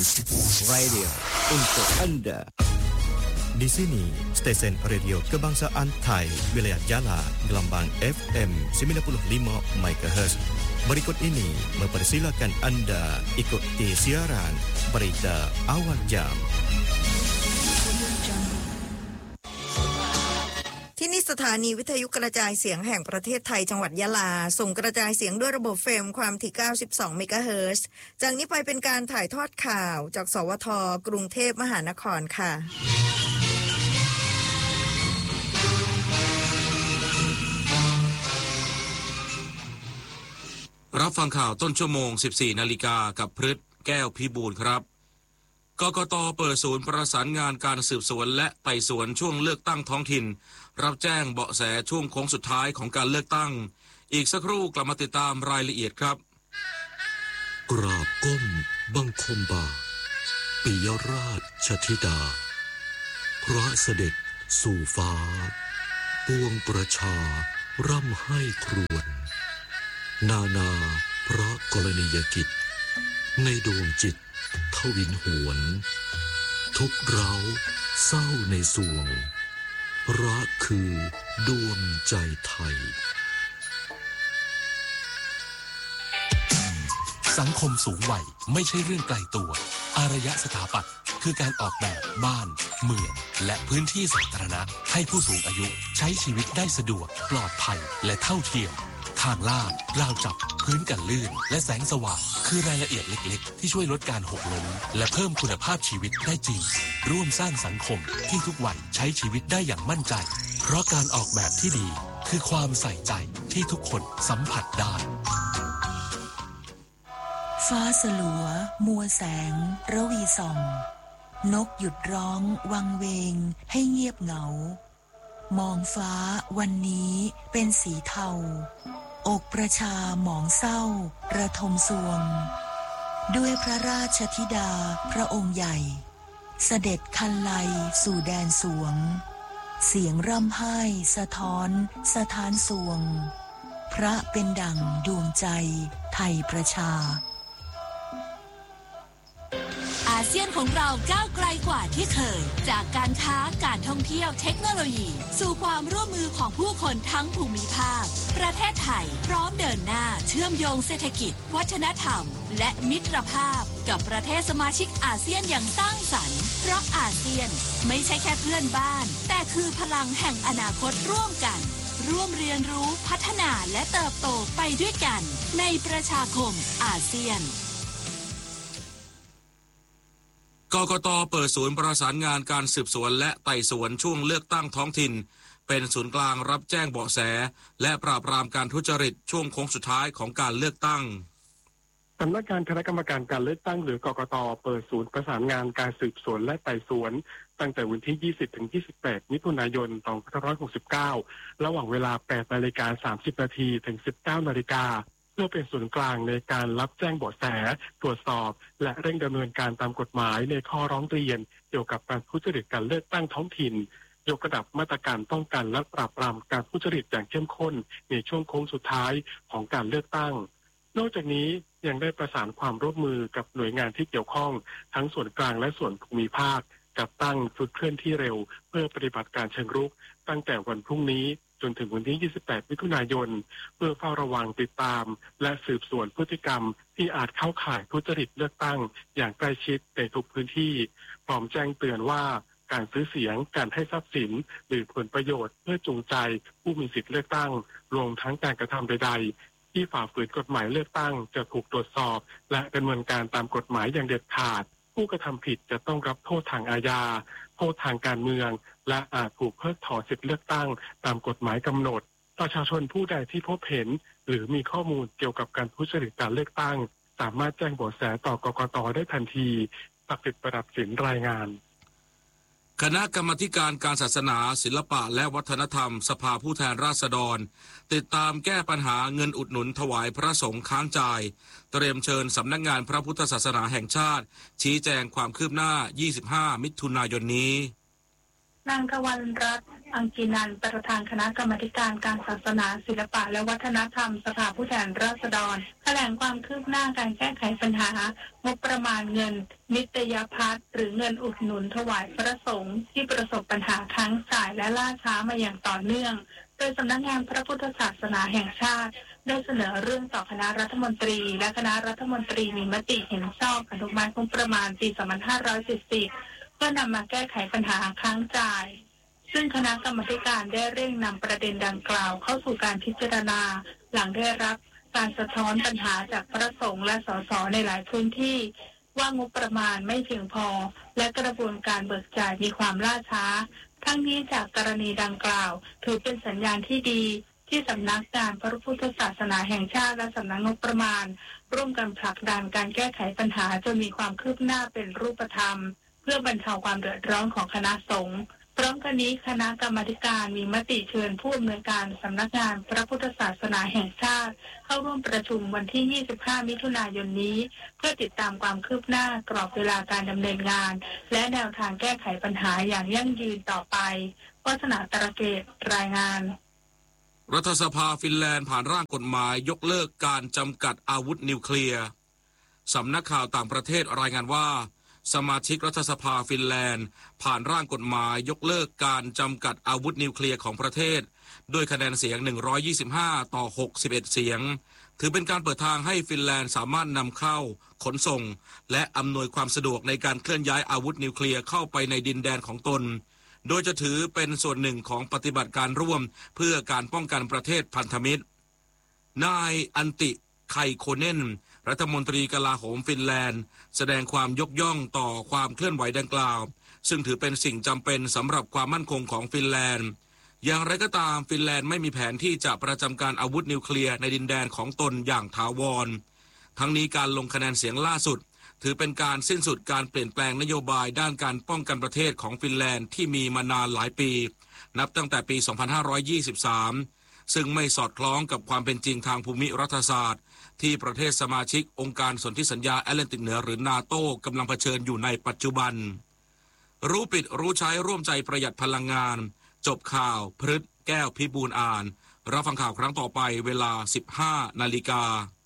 Radio untuk Anda. Di sini, stesen radio kebangsaan Thai, wilayah Jala, gelombang FM 95 MHz. Berikut ini mempersilakan Anda ikuti siaran berita awal jam. ที่นี่สถานีวิทยุกระจายเสียงแห่งประเทศไทยจังหวัดยะลาส่งกระจายเสียงด้วยระบบ FM ความถี่ 92 เมกะเฮิรตซ์ จากนี้ไปเป็นการถ่ายทอดข่าวจากสวท.กรุงเทพมหานครค่ะรับฟังข่าวต้นชั่วโมง 14 นาฬิกากับพฤทธิ์แก้วพิบูลครับกกต.เปิดศูนย์ประสานงานการสืบสวนและไต่สวนช่วงเลือกตั้งท้องถิ่นรับแจ้งเบาะแสช่วงโค้งสุดท้ายของการเลือกตั้งอีกสักครู่กลับมาติดตามรายละเอียดครับกราบก้มบังคมบาทปิยราชธิดาพระเสด็จสู่ฟ้าปวงประชาร่ำให้ครวญนานาพระกรณียกิจในดวงจิตทวินหวนทุกเร้าเศร้าในสวงรักคือดวงใจไทยสังคมสูงวัยไม่ใช่เรื่องไกลตัวอารยสถาปัตย์คือการออกแบบบ้านเมืองและพื้นที่สาธารณะให้ผู้สูงอายุใช้ชีวิตได้สะดวกปลอดภัยและเท่าเทียมทางลาดราวจับพื้นกันลื่นและแสงสว่างคือรายละเอียดเล็กๆที่ช่วยลดการหกล้มและเพิ่มคุณภาพชีวิตได้จริงร่วมสร้างสังคมที่ทุกวัยใช้ชีวิตได้อย่างมั่นใจเพราะการออกแบบที่ดีคือความใส่ใจที่ทุกคนสัมผัสได้ฟ้าสลัวมัวแสงระวีส่องนกหยุดร้องวังเวงให้เงียบเหงามองฟ้าวันนี้เป็นสีเทาอกประชาหมองเศร้าระทมสวงด้วยพระราชธิดาพระองค์ใหญ่เสด็จคันไลสู่แดนสวงเสียงร่ำไห้สะท้อนสถานสวงพระเป็นดั่งดวงใจไทยประชาอาเซียนของเราก้าวไกลกว่าที่เคยจากการค้าการท่องเที่ยวเทคโนโลยีสู่ความร่วมมือของผู้คนทั้งภูมิภาคประเทศไทยพร้อมเดินหน้าเชื่อมโยงเศรษฐกิจวัฒนธรรมและมิตรภาพกับประเทศสมาชิกอาเซียนอย่างสร้างสรรค์เพราะอาเซียนไม่ใช่แค่เพื่อนบ้านแต่คือพลังแห่งอนาคตร่วมกันร่วมเรียนรู้พัฒนาและเติบโตไปด้วยกันในประชาคมอาเซียนกกต.เปิดศูนย์ประสานงานการสืบสวนและไต่สวนช่วงเลือกตั้งท้องถิ่นเป็นศูนย์กลางรับแจ้งเบาะแสและปราบปรามการทุจริตช่วงโค้งสุดท้ายของการเลือกตั้งสำนักงานคณะกรรมการการเลือกตั้งหรือกกต.เปิดศูนย์ประสานงานการสืบสวนและไต่สวนตั้งแต่วันที่ 20 ถึง 28 มิถุนายน 2569 ระหว่างเวลา 8:30 น. ถึง 19:00 น. เพื่อเป็นศูนย์กลางในการรับแจ้งเบาะแสตรวจสอบและเร่งดำเนินการตามกฎหมายในข้อร้องเรียนเกี่ยวกับการทุจริตการเลือกตั้งท้องถิ่นยกระดับมาตรการป้องกันและปราบปรามการทุจริตอย่างเข้มข้นในช่วงโค้งสุดท้ายของการเลือกตั้งนอกจากนี้ยังได้ประสานความร่วมมือกับหน่วยงานที่เกี่ยวข้องทั้งส่วนกลางและส่วนภูมิภาคจัดตั้งชุดเคลื่อนที่เร็วเพื่อปฏิบัติการเชิงรุกตั้งแต่วันพรุ่งนี้จนถึงวันที่ 28 มิถุนายนเพื่อเฝ้าระวังติดตามและสืบสวนพฤติกรรมที่อาจเข้าข่ายทุจริตเลือกตั้งอย่างใกล้ชิดในทุกพื้นที่พร้อมแจ้งเตือนว่าการซื้อเสียงการให้ทรัพย์สินหรือผลประโยชน์เพื่อจูงใจผู้มีสิทธิเลือกตั้งรวมทั้งการกระทำใดๆที่ฝ่าฝืนกฎหมายเลือกตั้งจะถูกตรวจสอบและดำเนินการตามกฎหมายอย่างเด็ดขาดผู้กระทำผิดจะต้องรับโทษทางอาญาโทษทางการเมืองและอาจถูกเพิกถอนสิทธิเลือกตั้งตามกฎหมายกำหนดประชาชนผู้ใดที่พบเห็นหรือมีข้อมูลเกี่ยวกับการทุจริตการเลือกตั้งสามารถแจ้งเบาะแสต่อกกต.ได้ทันทีศักดิ์สิทธิ์ประดับศิลป์รายงานคณะกรรมาการการศาสนาศิลปะและวัฒนธรรมสภาผู้แทนราษฎรติดตามแก้ปัญหาเงินอุดหนุนถวายพระสงฆ์ค้างจ่ายเตรียมเชิญสำนักงานพระพุทธศาสนาแห่งชาติชี้แจงความคืบหน้า 25 มิถุนายนนี้นางกวรรณรัตน์ออังกีนันท์ประธานคณะกรรมาการการศาสนาศิลปะและวัฒนธรรมสภาผู้แทนราษฎรแถลงความคืบหน้าการแก้ไขปัญหางบประมาณเงินนิตยพัฒน์หรือเงินอุดหนุนถวายพระสงฆ์ที่ประสบปัญหาค้างจ่ายและล่าช้ามาอย่างต่อเนื่องโดยสำนักงานพระพุทธศาสนาแห่งชาติได้เสนอเรื่องต่อคณะรัฐมนตรีและคณะรัฐมนตรีมีมติเห็นชอบอนุมัติงบประมาณปี 2540 เพื่อนำมาแก้ไขปัญหาค้างจ่ายซึ่งคณะกรรมาการได้เร่งนำประเด็นดังกล่าวเข้าสู่การพิจารณาหลังได้รับการสะท้อนปัญหาจากพระสงฆ์และสสในหลายพื้นที่ว่างบประมาณไม่เพียงพอและกระบวนการเบิกจ่ายมีความล่าช้าทั้งนี้จากกรณีดังกล่าวถือเป็นสัญญาณที่ดีที่สำนักงานพระพุทธศาสนาแห่งชาติและสำนักงบประมาณร่วมกันผลักดันการแก้ไขปัญหาจนมีความคืบหน้าเป็นรูปธรรมเพื่อบรรเทาความเดือดร้อนของคณะสงฆ์พร้อมกันนี้คณะกรรมาการมีมติเชิญผู้อำนวยการสำนักงานพระพุทธศาสนาแห่งชาติเข้าร่วมประชุมวันที่ 25 มิถุนายนนี้เพื่อติดตามความคืบหน้ากรอบเวลาการดำเนินงานและแนวทางแก้ไขปัญหาอย่างยั่งยืนต่อไปวาสนาตระเกตรายงานรัฐสภาฟินแลนด์ผ่านร่างกฎหมายยกเลิกการจำกัดอาวุธนิวเคลียร์สำนักข่าวต่างประเทศรายงานว่าสมาชิกรัฐสภาฟินแลนด์ผ่านร่างกฎหมายยกเลิกการจำกัดอาวุธนิวเคลียร์ของประเทศด้วยคะแนนเสียง125ต่อ61เสียงถือเป็นการเปิดทางให้ฟินแลนด์สามารถนำเข้าขนส่งและอำนวยความสะดวกในการเคลื่อนย้ายอาวุธนิวเคลียร์เข้าไปในดินแดนของตนโดยจะถือเป็นส่วนหนึ่งของปฏิบัติการร่วมเพื่อการป้องกันประเทศพันธมิตรนายอันติไคโคเนนรัฐมนตรีกลาโหมฟินแลนด์แสดงความยกย่องต่อความเคลื่อนไหวดังกล่าวซึ่งถือเป็นสิ่งจำเป็นสำหรับความมั่นคงของฟินแลนด์อย่างไรก็ตามฟินแลนด์ไม่มีแผนที่จะประจำการอาวุธนิวเคลียร์ในดินแดนของตนอย่างถาวรทั้งนี้การลงคะแนนเสียงล่าสุดถือเป็นการสิ้นสุดการเปลี่ยนแปลงนโยบายด้านการป้องกันประเทศของฟินแลนด์ที่มีมานานหลายปีนับตั้งแต่ปี 2523 ซึ่งไม่สอดคล้องกับความเป็นจริงทางภูมิรัฐศาสตร์ที่ประเทศสมาชิกองค์การสนธิสัญญาแอตแลนติกเหนือหรือนาโต้กำลังเผชิญอยู่ในปัจจุบันรู้ปิดรู้ใช้ร่วมใจประหยัดพลังงานจบข่าวพฤทธิ์แก้วพิบูลย์อ่านรับฟังข่าวครั้งต่อไปเวลา 15 นาฬิกา